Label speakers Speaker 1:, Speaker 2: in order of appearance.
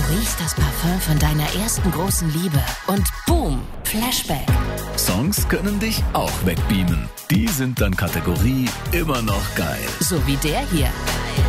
Speaker 1: riechst das Parfüm von deiner ersten großen Liebe und boom, Flashback.
Speaker 2: Songs können dich auch wegbeamen. Die sind dann Kategorie immer noch geil.
Speaker 1: So wie der hier.